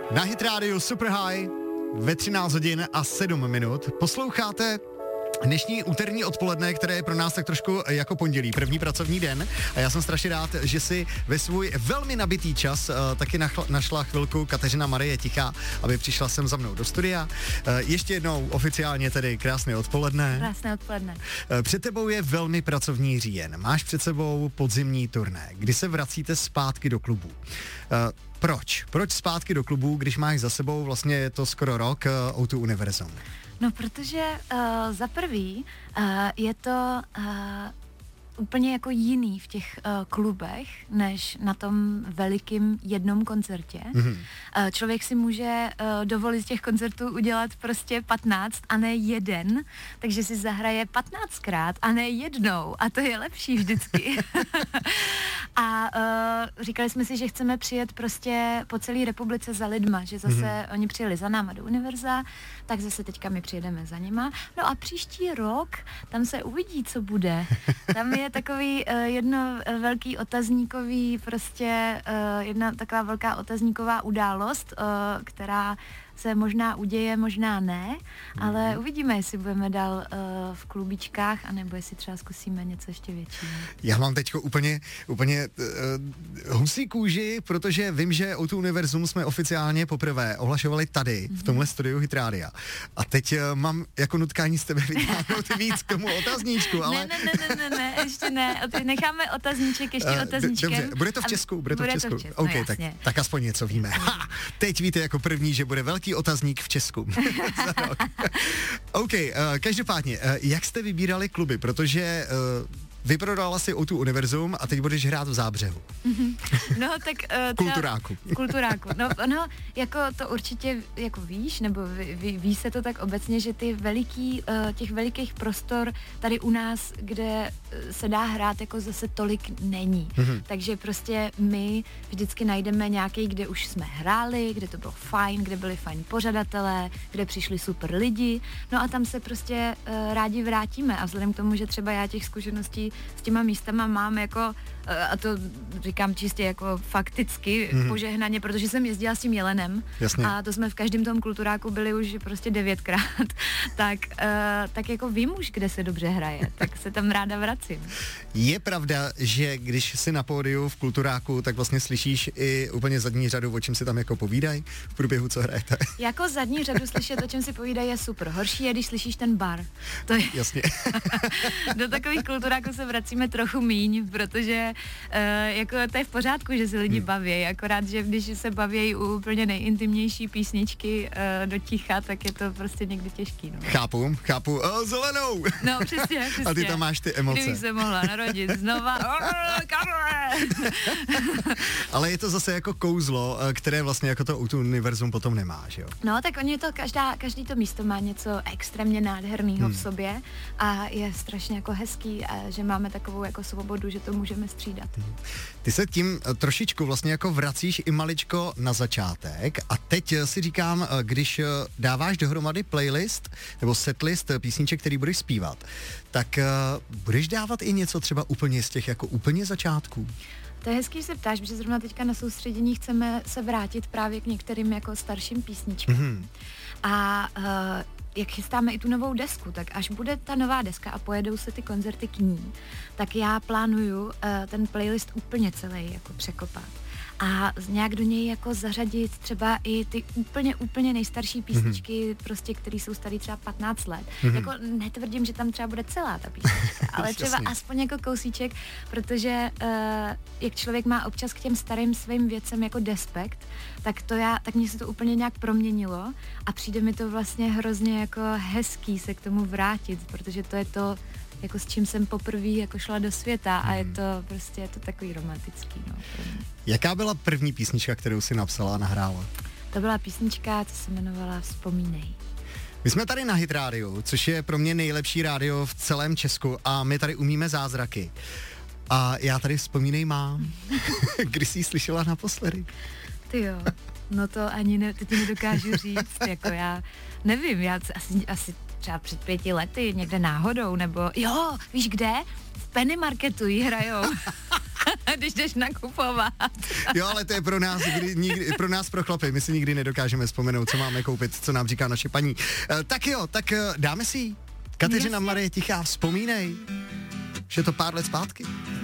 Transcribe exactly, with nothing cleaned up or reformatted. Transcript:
Na Hit Radio Super High ve třináct hodin a sedm minut posloucháte dnešní úterní odpoledne, které je pro nás tak trošku jako pondělí, první pracovní den, a já jsem strašně rád, že si ve svůj velmi nabitý čas uh, taky nachla, našla chvilku Kateřina Marie Tichá, aby přišla sem za mnou do studia. Uh, ještě jednou oficiálně tedy krásné odpoledne. Krásné odpoledne. Uh, před tebou je velmi pracovní říjen. Máš před sebou podzimní turné, kdy se vracíte zpátky do klubu. Uh, proč? Proč zpátky do klubu, když máš za sebou vlastně je to skoro rok uh, O dva Univerzum? No, protože uh, za prvý uh, je to uh, úplně jako jiný v těch uh, klubech, než na tom velikým jednom koncertě. Mm-hmm. Uh, člověk si může uh, dovolit těch koncertů udělat prostě patnáct a ne jeden, takže si zahraje patnáctkrát a ne jednou a to je lepší vždycky. A uh, říkali jsme si, že chceme přijet prostě po celé republice za lidma, že zase mm-hmm. oni přijeli za náma do Univerza, tak zase teďka my přijedeme za nima. No a příští rok, tam se uvidí, co bude. Tam je takový uh, jedno velký otazníkový, prostě uh, jedna taková velká otazníková událost, uh, která se možná uděje, možná ne, ale mm. uvidíme, jestli budeme dál uh, v klubičkách, anebo jestli třeba zkusíme něco ještě většího. Já mám teďko úplně, úplně uh, husí kůži, protože vím, že O dva Univerzum jsme oficiálně poprvé ohlašovali tady, mm. v tomhle studiu Hit Rádia. A teď uh, mám jako nutkání z tebe vytáhnout víc k tomu otazníčku, ale... Ne, ne, ne, ne, ne, ještě ne, necháme otazníček, ještě uh, otazníčkem. Dobře, bude to v Česku, bude to bude v Česku. To v Česku. Okay, no, tak, tak aspoň něco víme. Ha, teď víte jako první, že bude velký otazník v Česku. Za rok. OK, uh, každopádně, uh, jak jste vybírali kluby, protože uh, vyprodala si O dva Univerzum a teď budeš hrát v Zábřehu. No tak... Uh, Kulturáku. Kulturáku. No, no, jako to určitě jako víš, nebo ví, ví, ví se to tak obecně, že ty veliký, uh, těch velikých prostor tady u nás, kde se dá hrát, jako zase tolik není. Mm-hmm. Takže prostě my vždycky najdeme nějaký, kde už jsme hráli, kde to bylo fajn, kde byli fajn pořadatelé, kde přišli super lidi, no a tam se prostě uh, rádi vrátíme a vzhledem k tomu, že třeba já těch zkušeností s těma místama mám jako, a to říkám čistě jako fakticky mm-hmm. požehnaně, protože jsem jezdila s tím Jelenem. Jasně. A to jsme v každém tom kulturáku byli už prostě devětkrát, tak, uh, tak jako vím už, kde se dobře hraje, tak se tam ráda vracím. Je pravda, že když jsi na pódiu v kulturáku, tak vlastně slyšíš i úplně zadní řadu, o čem si tam jako povídají v průběhu, co hrajete? Jako zadní řadu slyšet, o čem si povídají, je super. Horší je, když slyšíš ten bar. To je... Jasně. Do takových kulturáků se vracíme trochu míň, protože uh, jako to je v pořádku, že se lidi hmm. baví, akorát, že když se baví u úplně nejintimnější písničky uh, do ticha, tak je to prostě někdy těžký. No. Chápu, chápu. O, zelenou! No, přesně, přesně. A ty tam máš ty emoce. Kdybych se mohla narodit znova. Ale je to zase jako kouzlo, které vlastně jako to O dva Univerzum potom nemá, že jo? No, tak oni to, každá, každý to místo má něco extrémně nádherného hmm. v sobě a je strašně jako hezký, že máme takovou jako svobodu, že to můžeme střídat. Hmm. Ty se tím trošičku vlastně jako vracíš i maličko na začátek a teď si říkám, když dáváš dohromady playlist nebo setlist písniček, který budeš zpívat, tak uh, budeš dávat i něco třeba úplně z těch jako úplně začátků? To je hezký, že se ptáš, protože zrovna teďka na soustředění chceme se vrátit právě k některým jako starším písničkám. Mm-hmm. A uh, jak chystáme i tu novou desku, tak až bude ta nová deska a pojedou se ty koncerty k ní, tak já plánuju uh, ten playlist úplně celý jako překopat. A nějak do něj jako zařadit třeba i ty úplně, úplně nejstarší písničky, mm-hmm. prostě, které jsou staré třeba patnáct let. Mm-hmm. Jako netvrdím, že tam třeba bude celá ta písnička, ale třeba aspoň jako kousíček, protože uh, jak člověk má občas k těm starým svým věcem jako despekt, tak to já, tak mě se to úplně nějak proměnilo a přijde mi to vlastně hrozně jako hezký se k tomu vrátit, protože to je to, jako s čím jsem poprvé jako šla do světa a je to prostě je to takový romantický. No, Jaká byla první písnička, kterou si napsala a nahrála? To byla písnička, co se jmenovala Vzpomínej. My jsme tady na Hit Rádiu, což je pro mě nejlepší rádio v celém Česku a my tady umíme zázraky. A já tady Vzpomínej mám. Kdy jsi ji slyšela naposledy? Ty jo, no to ani ne, teď nedokážu říct, jako já nevím, já asi, asi třeba před pěti lety, někde náhodou, nebo jo, víš kde? V Penny Marketu ji hrajou. když jdeš nakupovat. Jo, ale to je pro nás, kdy, nikdy, pro nás pro chlapy, my si nikdy nedokážeme vzpomenout, co máme koupit, co nám říká naše paní. E, tak jo, tak dáme si ji. Kateřina Marie Tichá, vzpomínej, že je to pár let zpátky.